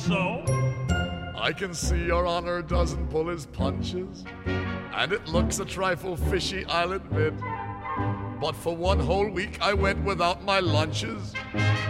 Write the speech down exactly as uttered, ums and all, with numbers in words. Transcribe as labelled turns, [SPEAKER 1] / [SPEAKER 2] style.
[SPEAKER 1] so?
[SPEAKER 2] I can see your honor doesn't pull his punches, and it looks a trifle fishy, I'll admit. But for one whole week I went without my lunches.